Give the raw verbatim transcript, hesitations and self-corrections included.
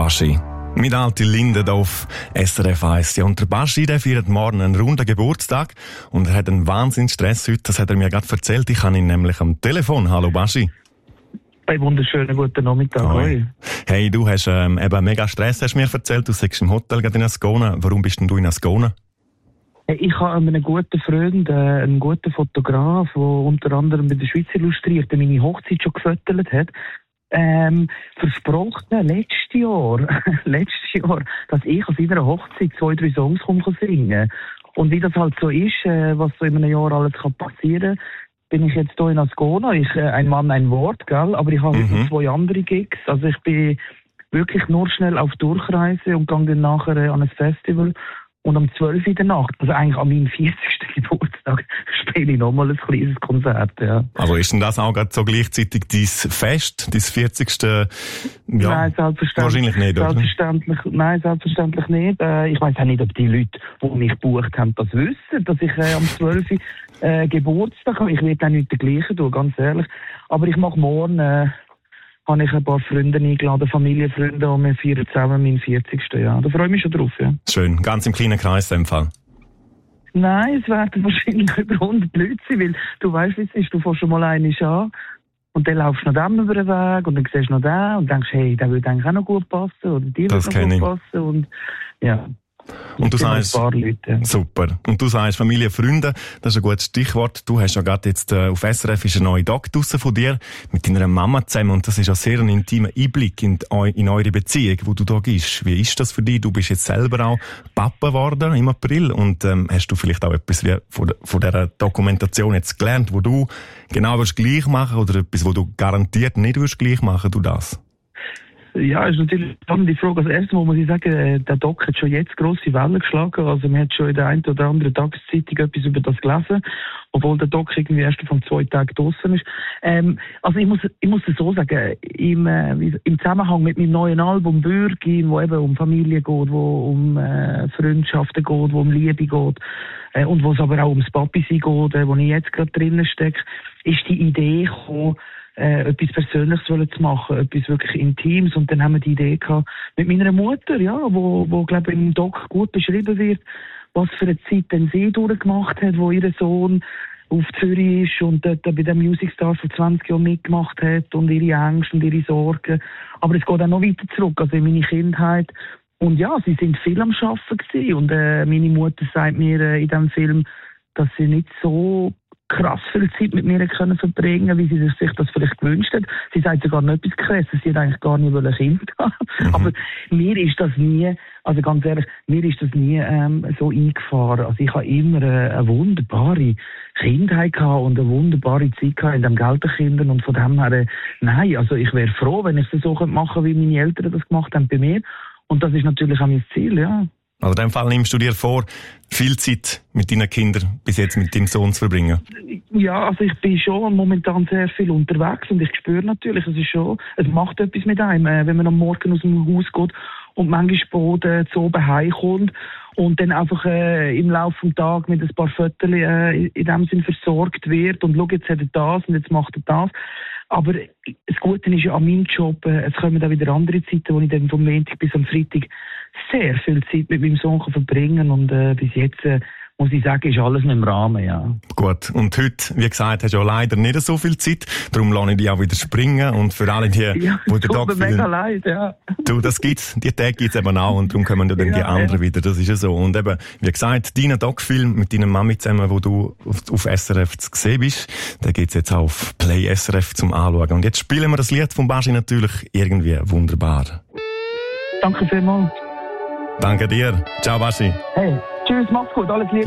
Baschi. Mit alte Linde auf S R F eins. Ja, und der Baschi, der feiert morgen einen runden Geburtstag und er hat einen Wahnsinnsstress heute. Das hat er mir gerade erzählt. Ich habe ihn nämlich am Telefon. Hallo Baschi. Einen wunderschönen guten Nachmittag. Hoi. Hey, du hast ähm, eben mega Stress, hast du mir erzählt. Du sitzt im Hotel gerade in Ascona. Warum bist denn du in Ascona? Ich habe einen guten Freund, einen guten Fotograf, der unter anderem bei der Schweiz illustriert, der meine Hochzeit schon gefotografiert hat. Ähm, versprochen, letztes Jahr, letztes Jahr, dass ich an seiner Hochzeit zwei, drei Songs komme singen. Und wie das halt so ist, äh, was so in einem Jahr alles kann passieren, bin ich jetzt hier in Ascona. Ich, äh, ein Mann, ein Wort, gell? Aber ich habe mhm. noch zwei andere Gigs. Also ich bin wirklich nur schnell auf Durchreise und gehe dann nachher äh, an ein Festival. Und am zwölften in der Nacht, also eigentlich an meinem vierzigsten Geburtstag, spiele ich nochmal ein kleines Konzert, ja. Aber ist denn das auch gerade so gleichzeitig dein Fest, dein vierzigste Ja, nein, selbstverständlich, wahrscheinlich nicht, oder? Selbstverständlich, nein, selbstverständlich nicht. Äh, ich weiss auch nicht, ob die Leute, die mich gebucht haben, das wissen, dass ich äh, am zwölften Äh, Geburtstag habe. Ich werde auch nicht der gleiche tun, ganz ehrlich. Aber ich mache morgen... Äh, habe ich ein paar Freunde eingeladen, Familienfreunde, und wir feiern zusammen meinen vierzigsten Ja. Da freue ich mich schon drauf, ja. Schön, ganz im kleinen Kreis in dem Fall. Nein, es werden wahrscheinlich über hundert Leute sein, weil du weißt, wie es ist, du fährst schon mal einmal an und dann laufst du noch dem über den Weg und dann siehst du noch den und denkst, hey, der würde eigentlich auch noch gut passen oder dir würde noch gut ich. passen und ja. Und du sagst, Leute, ja. Super. Und du sagst Familie, Freunde, das ist ein gutes Stichwort. Du hast ja gerade jetzt äh, auf S R F ist ein neuer Doc draussen von dir mit deiner Mama zusammen und das ist ja sehr ein intimer Einblick in, in eure Beziehung, wo du da gehst. Wie ist das für dich? Du bist jetzt selber auch Papa geworden im April und ähm, hast du vielleicht auch etwas wie von, von dieser Dokumentation jetzt gelernt, wo du genau willst gleich machen oder etwas, wo du garantiert nicht willst gleich machen, du das? Ja, ist natürlich die Frage. Als erstes muss ich sagen, der Doc hat schon jetzt grosse Wellen geschlagen. Also man hat schon in der einen oder anderen Tageszeitung etwas über das gelesen, obwohl der Doc irgendwie erst von zwei Tagen draussen ist. Ähm, also ich muss, ich muss es so sagen, im, äh, im Zusammenhang mit meinem neuen Album Bürgi, wo eben um Familie geht, wo um äh, Freundschaften geht, wo um Liebe geht äh, und wo es aber auch ums Papi-Sein geht, äh, wo ich jetzt gerade drinnen stecke, ist die Idee gekommen, Äh, etwas Persönliches zu machen, etwas wirklich Intimes. Und dann haben wir die Idee gehabt mit meiner Mutter, ja, wo, wo glaube ich, im Doc gut beschrieben wird, was für eine Zeit denn sie durchgemacht hat, wo ihr Sohn auf Zürich ist und dort bei den Music Stars vor zwanzig Jahren mitgemacht hat und ihre Ängste und ihre Sorgen. Aber es geht auch noch weiter zurück, also in meine Kindheit. Und ja, sie sind viel am Arbeiten gewesen. Und äh, meine Mutter sagt mir äh, in diesem Film, dass sie nicht so krass viel Zeit mit mir können verbringen, wie sie sich das vielleicht gewünscht hat. Sie sagt sogar noch etwas Krasses, sie hat eigentlich gar nicht ein Kind haben. Mhm. Aber mir ist das nie, also ganz ehrlich, mir ist das nie ähm, so eingefahren. Also ich habe immer äh, eine wunderbare Kindheit gehabt und eine wunderbare Zeit gehabt in den Gelderkindern und von dem her, äh, nein, also ich wäre froh, wenn ich es so machen könnte, wie meine Eltern das gemacht haben bei mir. Und das ist natürlich auch mein Ziel, ja. Also in dem Fall nimmst du dir vor, viel Zeit mit deinen Kindern bis jetzt mit deinem Sohn zu verbringen? Ja, also ich bin schon momentan sehr viel unterwegs und ich spüre natürlich, es ist schon, es macht etwas mit einem, wenn man am Morgen aus dem Haus geht und manchmal Boden zu oben heimkommt und dann einfach äh, im Laufe des Tages mit ein paar Fotos äh, in dem Sinn versorgt wird und schau, jetzt hat er das und jetzt macht er das. Aber das Gute ist ja an meinem Job, äh, es kommen auch wieder andere Zeiten, wo ich dann vom Montag bis am Freitag sehr viel Zeit mit meinem Sohn verbringen kann und äh, bis jetzt äh, muss ich sagen, ist alles noch im Rahmen, ja. Gut. Und heute, wie gesagt, hast du ja leider nicht so viel Zeit. Darum lasse ich dich auch wieder springen. Und für alle die, ja, wo der Tag mega viel... leid, ja. Du, das gibt's. Die Tage gibt's eben auch. Und darum kommen ja dann ja, die anderen ja. wieder. Das ist ja so. Und eben, wie gesagt, dein Doc-Film mit deiner Mami zusammen, wo du auf, auf S R F zu sehen bist, der geht's jetzt auch auf Play S R F zum Anschauen. Und jetzt spielen wir das Lied von Baschi natürlich irgendwie wunderbar. Danke vielmals. Danke dir. Ciao, Baschi. Hey, tschüss, mach's gut, alles Liebe.